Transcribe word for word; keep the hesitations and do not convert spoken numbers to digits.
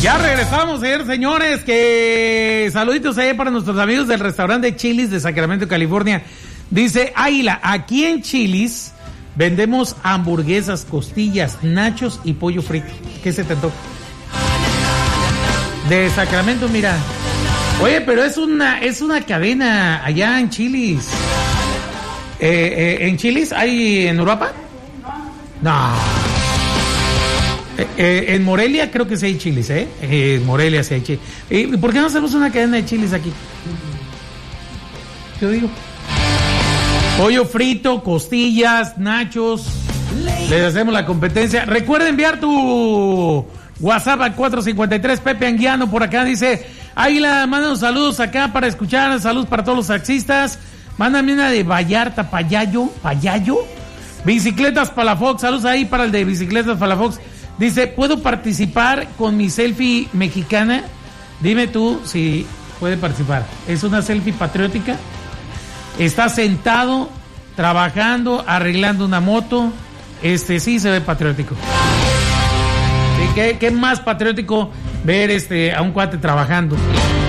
Ya regresamos, señores, señores, que saluditos ahí para nuestros amigos del restaurante Chili's de Sacramento, California. Dice Águila, aquí en Chili's vendemos hamburguesas, costillas, nachos y pollo frito. ¿Qué se te antoja? De Sacramento, mira. Oye, pero es una es una cadena allá en Chili's. Eh, eh, ¿En Chili's hay en Europa? No. Eh, eh, en Morelia creo que sí hay Chili's, ¿eh? eh en Morelia sí hay Chili's. Eh, ¿Por qué no hacemos una cadena de Chili's aquí? Yo digo. Pollo frito, costillas, nachos. Les hacemos la competencia. Recuerda enviar tu WhatsApp al cuatro cincuenta y tres. Pepe Anguiano por acá dice: Águila, mándanos saludos acá para escuchar. Saludos para todos los taxistas. Mándame una de Vallarta, Payayo, Payayo. Bicicletas Palafox. Saludos ahí para el de Bicicletas Palafox. Dice: ¿puedo participar con mi selfie mexicana? Dime tú si puede participar. ¿Es una selfie patriótica? Está sentado, trabajando, arreglando una moto. Este sí se ve patriótico. ¿Sí? ¿Qué, qué más patriótico ver este a un cuate trabajando?